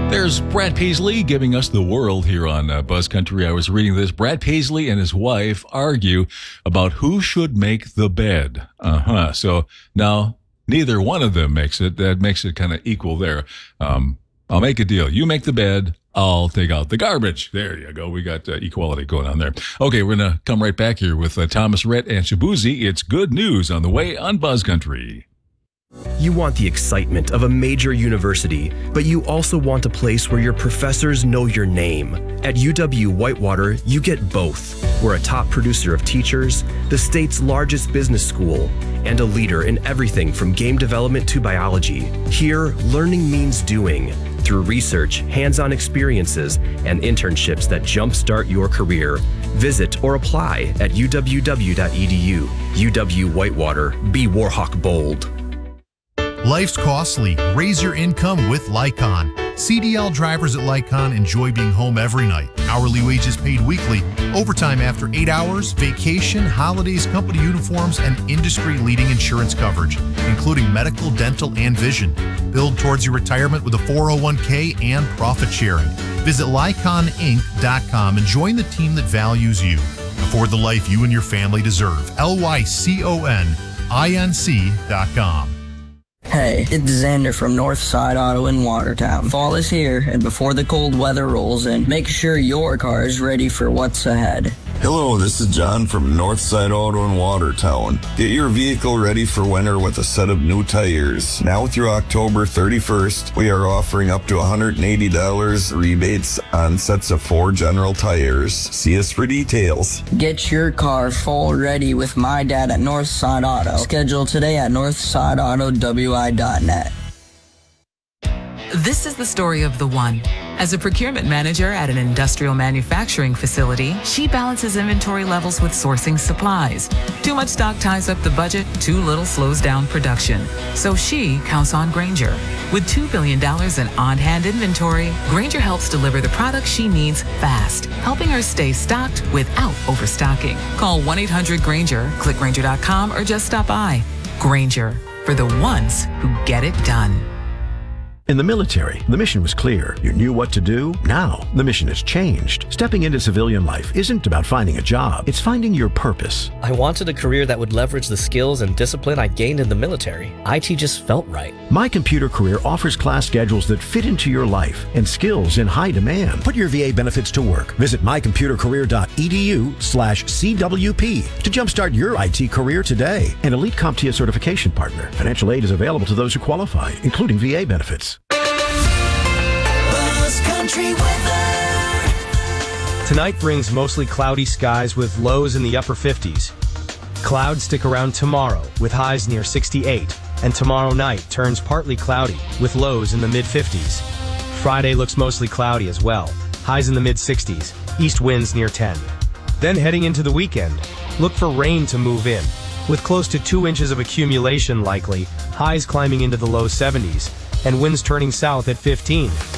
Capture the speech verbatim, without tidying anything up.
There's Brad Paisley giving us the world here on uh, Buzz Country. I was reading this. Brad Paisley and his wife argue about who should make the bed. Uh-huh. So now neither one of them makes it. That makes it kind of equal there. Um, I'll make a deal. You make the bed. I'll take out the garbage. There you go. We got uh, equality going on there. Okay, we're going to come right back here with uh, Thomas Rhett and Shabuzi. It's good news on the way on Buzz Country. You want the excitement of a major university, but you also want a place where your professors know your name. At U W-Whitewater, you get both. We're a top producer of teachers, the state's largest business school, and a leader in everything from game development to biology. Here, learning means doing, through research, hands-on experiences, and internships that jumpstart your career. Visit or apply at U W W dot E D U. U W-Whitewater. Be Warhawk bold. Life's costly. Raise your income with Lycon. C D L drivers at Lycon enjoy being home every night. Hourly wages paid weekly, overtime after eight hours, vacation, holidays, company uniforms, and industry-leading insurance coverage, including medical, dental, and vision. Build towards your retirement with a four oh one k and profit sharing. Visit Lycon Inc dot com and join the team that values you. Afford the life you and your family deserve. L Y C O N I N C dot com. Hey, it's Xander from Northside Auto in Watertown. Fall is here, and before the cold weather rolls in, make sure your car is ready for what's ahead. Hello, this is John from Northside Auto in Watertown. Get your vehicle ready for winter with a set of new tires. Now through October thirty-first, we are offering up to one hundred eighty dollars rebates on sets of four general tires. See us for details. Get your car full ready with my dad at Northside Auto. Schedule today at northside auto w i dot net. This is the story of the one. As a procurement manager at an industrial manufacturing facility, she balances inventory levels with sourcing supplies. Too much stock ties up the budget, too little slows down production. So she counts on Grainger. With two billion dollars in on-hand inventory, Grainger helps deliver the products she needs fast, helping her stay stocked without overstocking. Call one eight hundred Grainger, click Grainger dot com, or just stop by. Grainger, for the ones who get it done. In the military, the mission was clear. You knew what to do. Now, the mission has changed. Stepping into civilian life isn't about finding a job. It's finding your purpose. I wanted a career that would leverage the skills and discipline I gained in the military. I T just felt right. My Computer Career offers class schedules that fit into your life and skills in high demand. Put your V A benefits to work. Visit my computer career dot e d u slash C W P to jumpstart your I T career today. An Elite CompTIA certification partner. Financial aid is available to those who qualify, including V A benefits. Country weather. Tonight brings mostly cloudy skies with lows in the upper fifties. Clouds stick around tomorrow with highs near sixty-eight, and tomorrow night turns partly cloudy with lows in the mid fifties. Friday looks mostly cloudy as well, highs in the mid sixties, east winds near ten. Then heading into the weekend, look for rain to move in, with close to two inches of accumulation likely, highs climbing into the low seventies, and winds turning south at fifteen.